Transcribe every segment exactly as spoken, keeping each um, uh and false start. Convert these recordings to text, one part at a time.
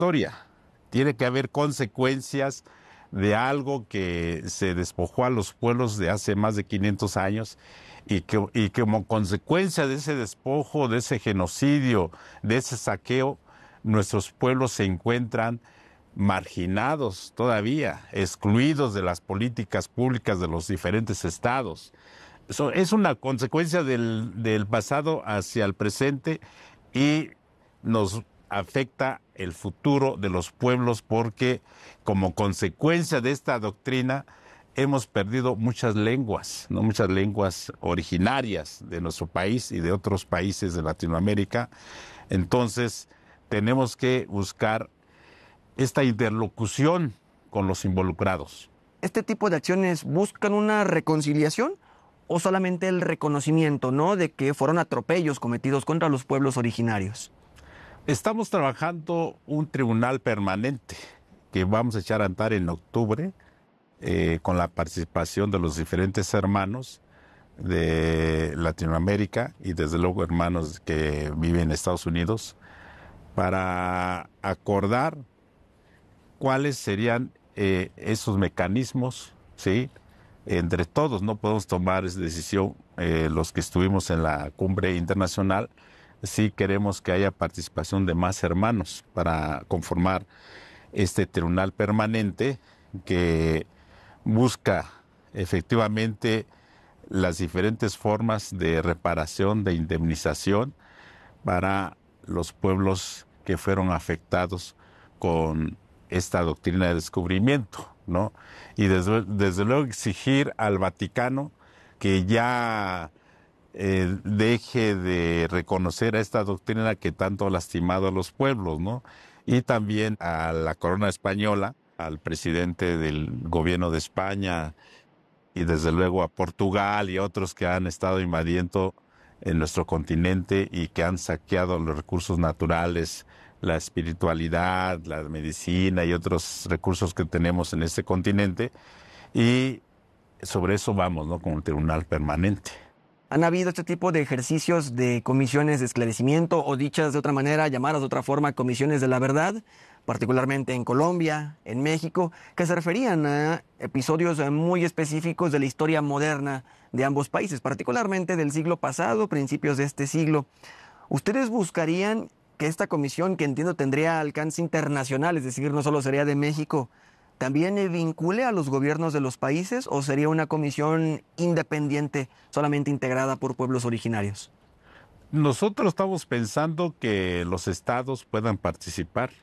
historia. Tiene que haber consecuencias de algo que se despojó a los pueblos de hace más de quinientos años y que, y que como consecuencia de ese despojo, de ese genocidio, de ese saqueo, nuestros pueblos se encuentran marginados todavía, excluidos de las políticas públicas de los diferentes estados. Eso es una consecuencia del, del pasado hacia el presente y nos afecta el futuro de los pueblos porque como consecuencia de esta doctrina hemos perdido muchas lenguas, ¿no? Muchas lenguas originarias de nuestro país y de otros países de Latinoamérica. Entonces tenemos que buscar esta interlocución con los involucrados. ¿Este tipo de acciones buscan una reconciliación o solamente el reconocimiento, ¿no?, de que fueron atropellos cometidos contra los pueblos originarios? Estamos trabajando un tribunal permanente que vamos a echar a andar en octubre eh, con la participación de los diferentes hermanos de Latinoamérica y desde luego hermanos que viven en Estados Unidos para acordar cuáles serían eh, esos mecanismos, ¿sí? Entre todos no podemos tomar esa decisión, eh, los que estuvimos en la cumbre internacional, sí queremos que haya participación de más hermanos para conformar este tribunal permanente que busca efectivamente las diferentes formas de reparación, de indemnización para los pueblos que fueron afectados con esta doctrina de descubrimiento, ¿no? Y desde, desde luego exigir al Vaticano que ya eh, deje de reconocer a esta doctrina que tanto ha lastimado a los pueblos, ¿no? Y también a la corona española, al presidente del gobierno de España y desde luego a Portugal y otros que han estado invadiendo en nuestro continente y que han saqueado los recursos naturales, la espiritualidad, la medicina y otros recursos que tenemos en este continente. Y sobre eso vamos, ¿no?, con el tribunal permanente. ¿Han habido este tipo de ejercicios de comisiones de esclarecimiento o, dichas de otra manera, llamadas de otra forma, comisiones de la verdad, particularmente en Colombia, en México, que se referían a episodios muy específicos de la historia moderna de ambos países, particularmente del siglo pasado, principios de este siglo? ¿Ustedes buscarían que esta comisión, que entiendo tendría alcance internacional, es decir, no solo sería de México, también vincule a los gobiernos de los países, o sería una comisión independiente, solamente integrada por pueblos originarios? Nosotros estamos pensando que los estados puedan participar,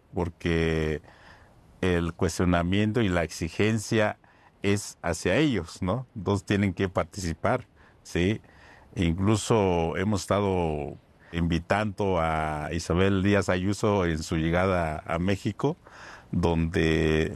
porque el cuestionamiento y la exigencia es hacia ellos, ¿no? Entonces tienen que participar, ¿sí? E incluso hemos estado invitando a Isabel Díaz Ayuso en su llegada a México, donde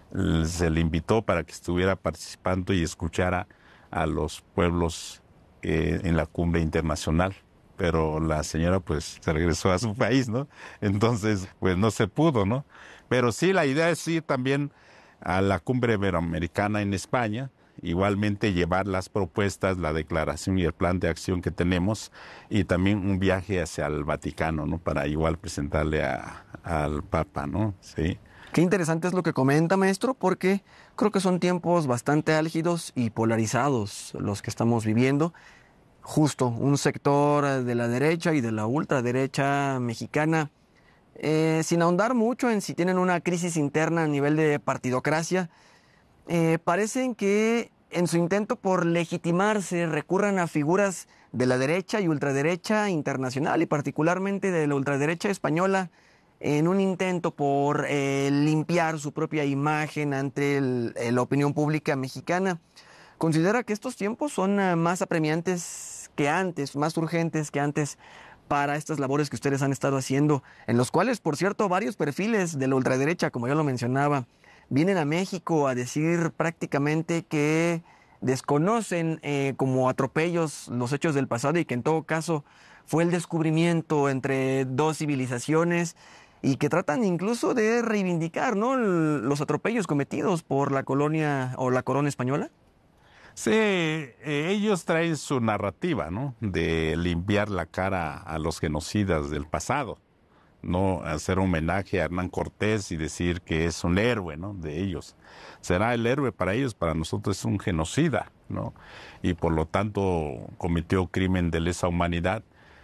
se le invitó para que estuviera participando y escuchara a los pueblos eh, en la cumbre internacional. Pero la señora pues se regresó a su país, ¿no? Entonces pues no se pudo, ¿no? Pero sí, la idea es ir también a la cumbre iberoamericana en España, igualmente llevar las propuestas, la declaración y el plan de acción que tenemos, y también un viaje hacia el Vaticano, ¿no?, para igual presentarle a, al Papa, ¿no? Sí. Qué interesante es lo que comenta, maestro, porque creo que son tiempos bastante álgidos y polarizados los que estamos viviendo. Justo un sector de la derecha y de la ultraderecha mexicana, eh, sin ahondar mucho en si tienen una crisis interna a nivel de partidocracia, eh, parecen que en su intento por legitimarse recurran a figuras de la derecha y ultraderecha internacional y particularmente de la ultraderecha española en un intento por eh, limpiar su propia imagen ante el, la opinión pública mexicana. ¿Considera que estos tiempos son uh, más apremiantes que antes, más urgentes que antes para estas labores que ustedes han estado haciendo, en los cuales, por cierto, varios perfiles de la ultraderecha, como yo lo mencionaba, vienen a México a decir prácticamente que desconocen eh, como atropellos los hechos del pasado y que en todo caso fue el descubrimiento entre dos civilizaciones, y que tratan incluso de reivindicar, ¿no?, los atropellos cometidos por la colonia o la corona española? Sí, eh, ellos traen su narrativa, ¿no?, de limpiar la cara a los genocidas del pasado, no hacer homenaje a Hernán Cortés y decir que es un héroe, ¿no?, de ellos. Será el héroe para ellos, para nosotros es un genocida, ¿no? Y por lo tanto cometió crimen de lesa humanidad.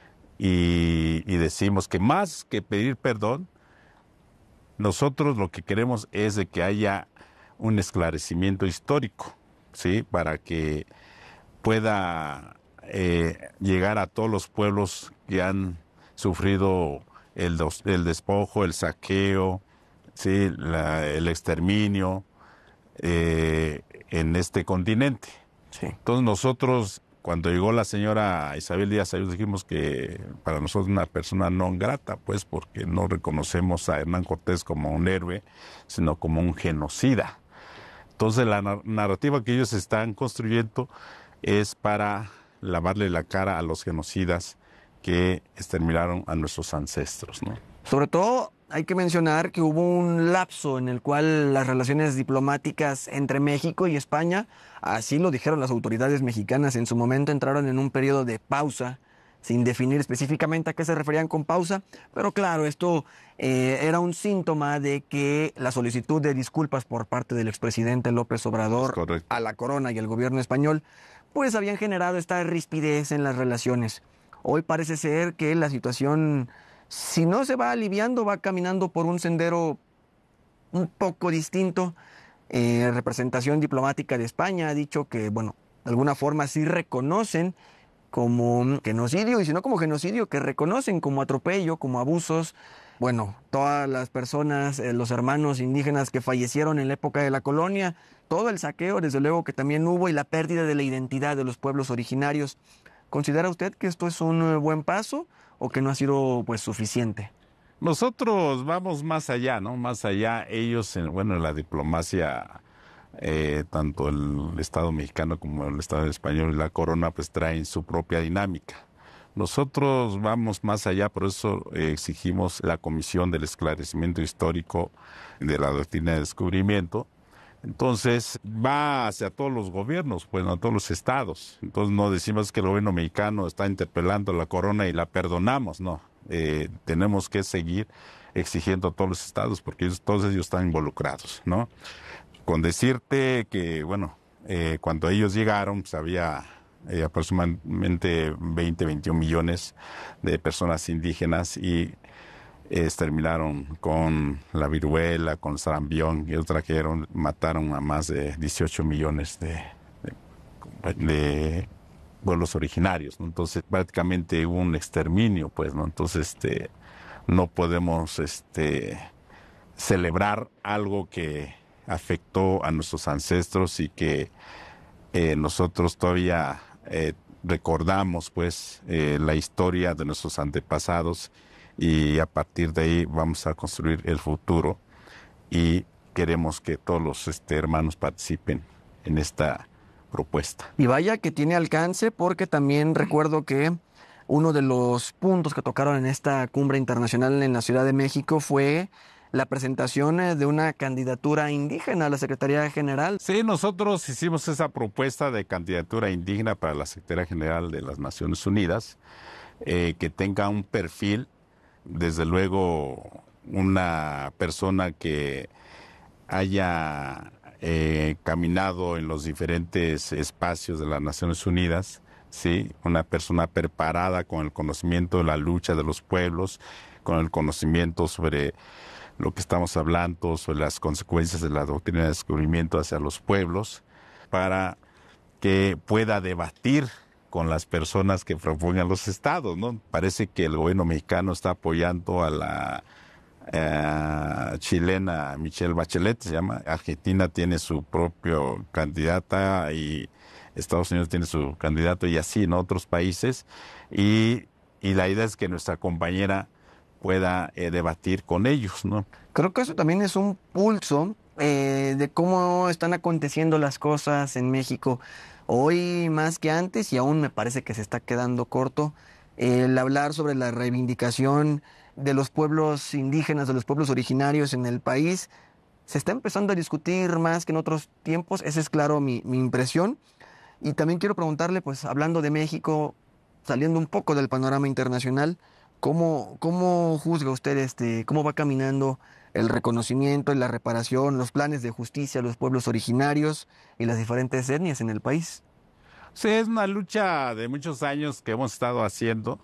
Y, y decimos que más que pedir perdón, nosotros lo que queremos es de que haya un esclarecimiento histórico, ¿sí?, para que pueda eh, llegar a todos los pueblos que han sufrido el, dos, el despojo, el saqueo, ¿sí?, la, el exterminio eh, en este continente. Sí. Entonces nosotros, cuando llegó la señora Isabel Díaz Ayuso, dijimos que para nosotros una persona no grata, pues porque no reconocemos a Hernán Cortés como un héroe, sino como un genocida. Entonces la narrativa que ellos están construyendo es para lavarle la cara a los genocidas que exterminaron a nuestros ancestros, ¿no? Sobre todo hay que mencionar que hubo un lapso en el cual las relaciones diplomáticas entre México y España, así lo dijeron las autoridades mexicanas en su momento, entraron en un periodo de pausa, sin definir específicamente a qué se referían con pausa, pero claro, esto eh, era un síntoma de que la solicitud de disculpas por parte del expresidente López Obrador a la corona y al gobierno español, pues habían generado esta rispidez en las relaciones. Hoy parece ser que la situación, si no se va aliviando, va caminando por un sendero un poco distinto. Eh, representación diplomática de España ha dicho que, bueno, de alguna forma sí reconocen como genocidio, y si no como genocidio, que reconocen como atropello, como abusos. Bueno, todas las personas, eh, los hermanos indígenas que fallecieron en la época de la colonia, todo el saqueo, desde luego que también hubo, y la pérdida de la identidad de los pueblos originarios. ¿Considera usted que esto es un buen paso o que no ha sido pues suficiente? Nosotros vamos más allá, ¿no? Más allá, ellos, en, bueno, en la diplomacia, eh, tanto el Estado mexicano como el Estado español y la corona, pues traen su propia dinámica. Nosotros vamos más allá, por eso eh, exigimos la Comisión del Esclarecimiento Histórico de la Doctrina de Descubrimiento. Entonces va hacia todos los gobiernos, pues, a todos los estados. Entonces no decimos que el gobierno mexicano está interpelando a la corona y la perdonamos, no. Eh, tenemos que seguir exigiendo a todos los estados porque ellos, todos ellos están involucrados, ¿no? Con decirte que, bueno, eh, cuando ellos llegaron, pues había eh, aproximadamente veinte, veintiún millones de personas indígenas y exterminaron con la viruela, con sarampión, y ellos trajeron, mataron a más de dieciocho millones de, de, de pueblos originarios, ¿no? Entonces prácticamente hubo un exterminio, pues, ¿no? Entonces este, no podemos este, celebrar algo que afectó a nuestros ancestros y que eh, nosotros todavía eh, recordamos, pues, eh, la historia de nuestros antepasados, y a partir de ahí vamos a construir el futuro y queremos que todos los este, hermanos participen en esta propuesta. Y vaya que tiene alcance, porque también recuerdo que uno de los puntos que tocaron en esta cumbre internacional en la Ciudad de México fue la presentación de una candidatura indígena a la Secretaría General. Sí, nosotros hicimos esa propuesta de candidatura indígena para la Secretaría General de las Naciones Unidas, eh, que tenga un perfil, desde luego, una persona que haya eh, caminado en los diferentes espacios de las Naciones Unidas, ¿sí? Una persona preparada con el conocimiento de la lucha de los pueblos, con el conocimiento sobre lo que estamos hablando, sobre las consecuencias de la doctrina de descubrimiento hacia los pueblos, para que pueda debatir con las personas que propongan los estados, ¿no? Parece que el gobierno mexicano está apoyando a la eh, chilena Michelle Bachelet, se llama. Argentina tiene su propio candidata y Estados Unidos tiene su candidato, y así en otros países. Y, y la idea es que nuestra compañera pueda eh, debatir con ellos, ¿no? Creo que eso también es un pulso eh, de cómo están aconteciendo las cosas en México. Hoy más que antes, y aún me parece que se está quedando corto, el hablar sobre la reivindicación de los pueblos indígenas, de los pueblos originarios en el país. Se está empezando a discutir más que en otros tiempos, esa es claro mi, mi impresión. Y también quiero preguntarle, pues hablando de México, saliendo un poco del panorama internacional, ¿Cómo, cómo juzga usted este, cómo va caminando el reconocimiento y la reparación, los planes de justicia a los pueblos originarios y las diferentes etnias en el país? Sí, es una lucha de muchos años que hemos estado haciendo.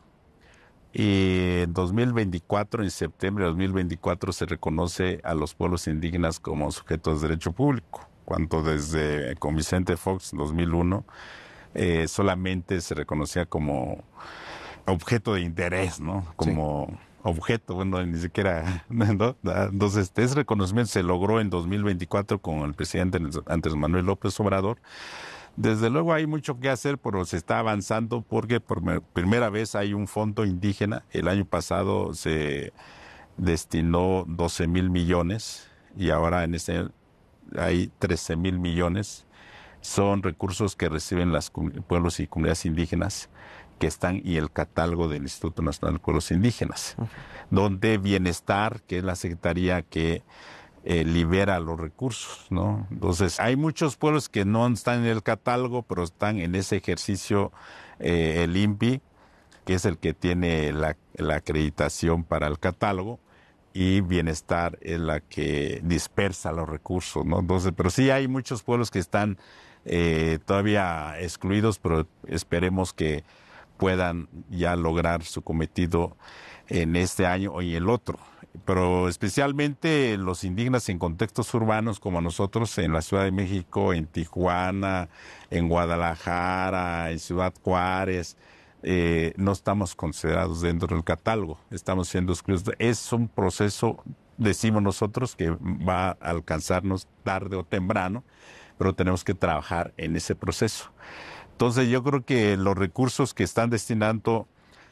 Y en dos mil veinticuatro, en septiembre de dos mil veinticuatro, se reconoce a los pueblos indígenas como sujetos de derecho público, cuando desde con Vicente Fox en dos mil uno eh, solamente se reconocía como objeto de interés, ¿no? Como sí. objeto, bueno, ni siquiera, ¿no? Entonces, este, ese reconocimiento se logró en dos mil veinticuatro con el presidente Andrés Manuel López Obrador. Desde luego hay mucho que hacer, pero se está avanzando porque por primera vez hay un fondo indígena. El año pasado se destinó doce mil millones y ahora en este hay trece mil millones. Son recursos que reciben los pueblos y comunidades indígenas que están en el catálogo del Instituto Nacional de Pueblos Indígenas, uh-huh. donde Bienestar, que es la secretaría que Eh, libera los recursos, ¿no? Entonces, hay muchos pueblos que no están en el catálogo, pero están en ese ejercicio, eh, el I N P I, que es el que tiene la, la acreditación para el catálogo, y Bienestar es la que dispersa los recursos, ¿no? Entonces, pero sí hay muchos pueblos que están eh, todavía excluidos, pero esperemos que puedan ya lograr su cometido en este año y el otro. Pero especialmente los indígenas en contextos urbanos como nosotros en la Ciudad de México, en Tijuana, en Guadalajara, en Ciudad Juárez, eh, no estamos considerados dentro del catálogo, estamos siendo excluidos. Es un proceso, decimos nosotros, que va a alcanzarnos tarde o temprano, pero tenemos que trabajar en ese proceso. Entonces yo creo que los recursos que están destinando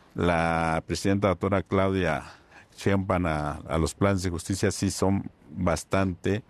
la presidenta doctora Claudia Sheinbaum a, a los planes de justicia sí son bastante,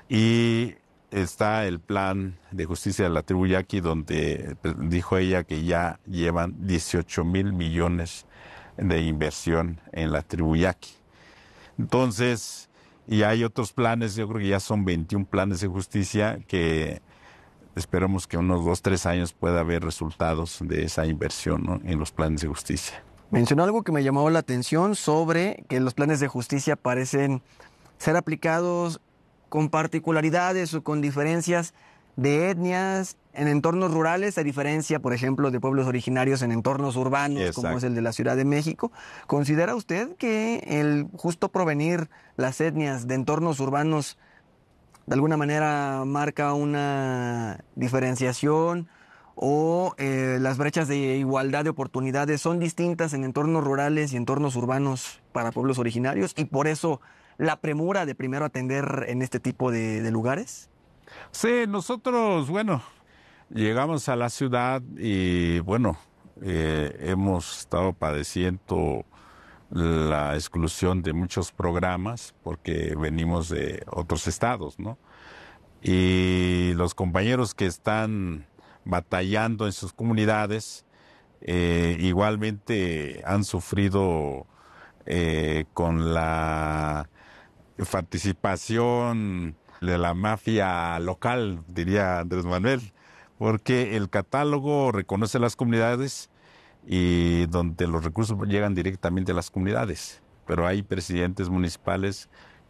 y está el plan de justicia de la tribu Yaqui, donde dijo ella que ya llevan dieciocho mil millones de inversión en la tribu Yaqui. Entonces, y hay otros planes, yo creo que ya son veintiún planes de justicia que esperamos que unos dos, tres años pueda haber resultados de esa inversión, ¿no?, en los planes de justicia. Mencionó algo que me llamó la atención sobre que los planes de justicia parecen ser aplicados con particularidades o con diferencias de etnias en entornos rurales, a diferencia, por ejemplo, de pueblos originarios en entornos urbanos, Exacto. como es el de la Ciudad de México. ¿Considera usted que el justo provenir las etnias de entornos urbanos de alguna manera marca una diferenciación, o eh, las brechas de igualdad de oportunidades son distintas en entornos rurales y entornos urbanos para pueblos originarios, y por eso la premura de primero atender en este tipo de, de lugares? Sí, nosotros, bueno, llegamos a la ciudad y bueno, eh, hemos estado padeciendo la exclusión de muchos programas porque venimos de otros estados, ¿no? Y los compañeros que están batallando en sus comunidades eh, igualmente han sufrido eh, con la participación de la mafia local, diría Andrés Manuel, porque el catálogo reconoce las comunidades y donde los recursos llegan directamente a las comunidades, pero hay presidentes municipales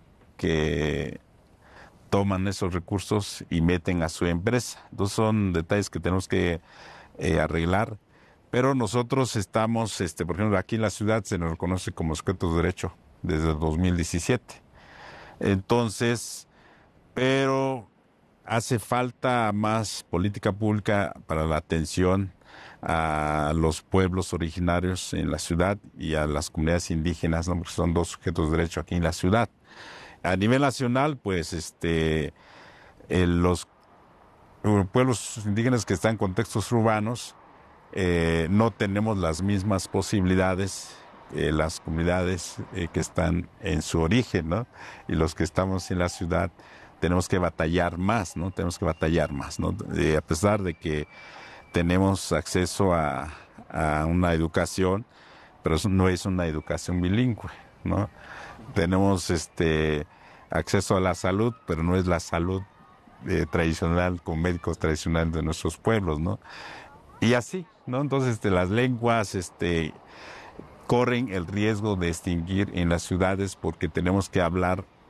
que toman esos recursos y meten a su empresa. Entonces son detalles que tenemos que eh, arreglar, pero nosotros estamos, este, por ejemplo, aquí en la ciudad se nos reconoce como sujetos de derecho desde el dos mil diecisiete. Entonces, pero hace falta más política pública para la atención a los pueblos originarios en la ciudad y a las comunidades indígenas, ¿no?, porque son dos sujetos de derecho aquí en la ciudad. A nivel nacional, pues, este, eh, los pueblos indígenas que están en contextos urbanos eh, no tenemos las mismas posibilidades eh, las comunidades eh, que están en su origen, ¿no? Y los que estamos en la ciudad tenemos que batallar más, ¿no? Tenemos que batallar más, ¿no? Eh, a pesar de que tenemos acceso a, a una educación, pero no es una educación bilingüe, ¿no? Tenemos este acceso a la salud, pero no es la salud eh, tradicional con médicos tradicionales de nuestros pueblos, ¿no? Y así, ¿no? Entonces, este, las lenguas, este, corren el riesgo de extinguir en las ciudades porque tenemos que hablar